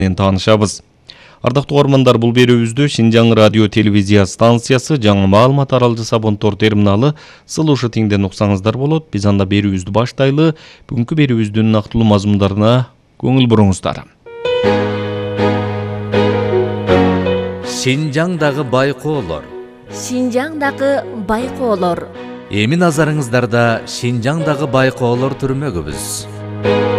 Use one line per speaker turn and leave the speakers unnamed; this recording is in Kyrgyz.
таанышабыз. Ардактуу угармандар, бул берүүбүздү Шинжаң радио телевизия станциясы жаңы маалымат аралжы Сабонтор терминалы сылушы тиңден уксаңыздар болот. Биз анда берүүбүздү баштайлы. Бүгүнкү берүүбүздүн нактылуу мазмундарына көңүл буруңуздар.
Шинжаңдагы байкоолор.
Шинжаңдагы байкоолор.
Эми назарыңыздарда Шинжаңдагы байкоолор түрмөгүбүз.